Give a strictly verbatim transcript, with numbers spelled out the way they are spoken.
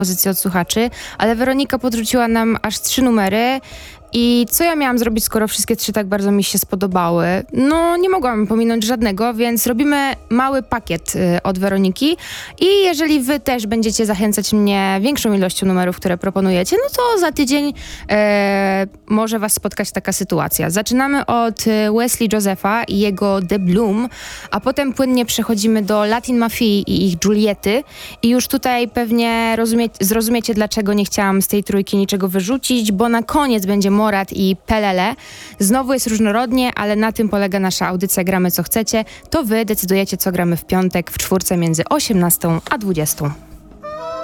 propozycje od słuchaczy, ale Weronika podrzuciła nam aż trzy numery. I co ja miałam zrobić, skoro wszystkie trzy tak bardzo mi się spodobały? No, nie mogłam pominąć żadnego, więc robimy mały pakiet y, od Weroniki i jeżeli wy też będziecie zachęcać mnie większą ilością numerów, które proponujecie, no to za tydzień y, może was spotkać taka sytuacja. Zaczynamy od Wesley Josepha i jego The Bloom, a potem płynnie przechodzimy do Latin Mafii i ich Juliety i już tutaj pewnie rozumie- zrozumiecie, dlaczego nie chciałam z tej trójki niczego wyrzucić, bo na koniec będzie Morat i Pelele. Znowu jest różnorodnie, ale na tym polega nasza audycja Gramy co chcecie. To wy decydujecie, co gramy w piątek w czwórce między osiemnastą a dwudziestą.